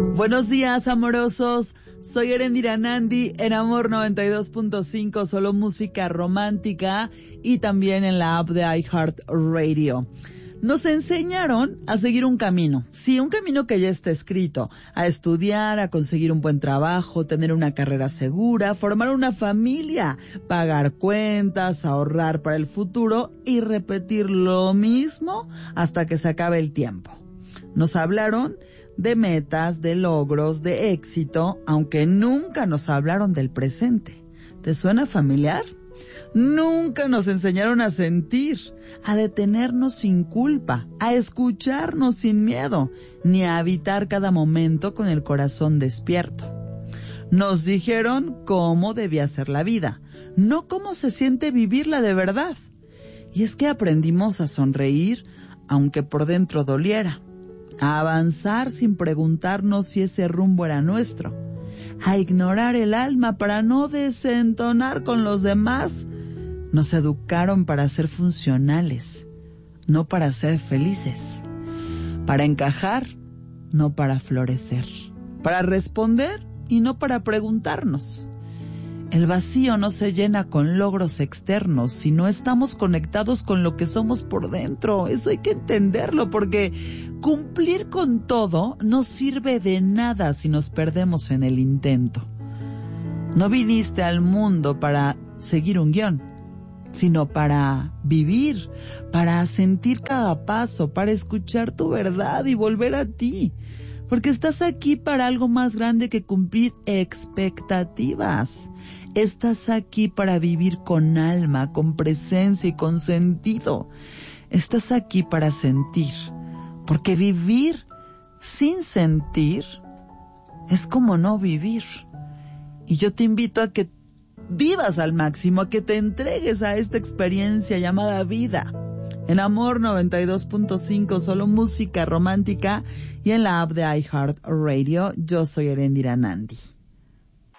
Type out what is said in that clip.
Buenos días, amorosos. Soy Erendira Nandi en Amor 92.5, solo música romántica, y también en la app de iHeartRadio. Nos enseñaron a seguir un camino, sí, un camino que ya está escrito, a estudiar, a conseguir un buen trabajo, tener una carrera segura, formar una familia, pagar cuentas, ahorrar para el futuro y repetir lo mismo hasta que se acabe el tiempo. Nos hablaron de metas, de logros, de éxito, aunque nunca nos hablaron del presente. ¿Te suena familiar? Nunca nos enseñaron a sentir, a detenernos sin culpa, a escucharnos sin miedo, ni a habitar cada momento con el corazón despierto. Nos dijeron cómo debía ser la vida, no cómo se siente vivirla de verdad. Y es que aprendimos a sonreír, aunque por dentro doliera, a avanzar sin preguntarnos si ese rumbo era nuestro, a ignorar el alma para no desentonar con los demás. Nos educaron para ser funcionales, no para ser felices, para encajar, no para florecer, para responder y no para preguntarnos. El vacío no se llena con logros externos si no estamos conectados con lo que somos por dentro. Eso hay que entenderlo, porque cumplir con todo no sirve de nada si nos perdemos en el intento. No viniste al mundo para seguir un guión, sino para vivir, para sentir cada paso, para escuchar tu verdad y volver a ti. Porque estás aquí para algo más grande que cumplir expectativas. Estás aquí para vivir con alma, con presencia y con sentido. Estás aquí para sentir. Porque vivir sin sentir es como no vivir. Y yo te invito a que vivas al máximo, a que te entregues a esta experiencia llamada vida. En Amor 92.5, solo música romántica, y en la app de iHeartRadio. Yo soy Erendira Nandi.